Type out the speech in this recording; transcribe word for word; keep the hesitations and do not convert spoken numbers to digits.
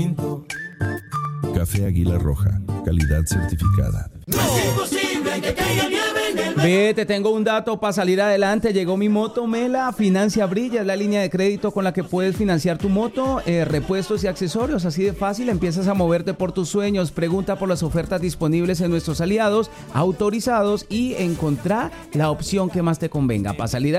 Café Águila Roja, calidad certificada. No es imposible que caiga nieve en el... Ve, te tengo un dato para salir adelante. Llegó mi moto Mela Financia Brilla, es la línea de crédito con la que puedes financiar tu moto, eh, repuestos y accesorios. Así de fácil, empiezas a moverte por tus sueños. Pregunta por las ofertas disponibles en nuestros aliados autorizados y encontrá la opción que más te convenga. Para salir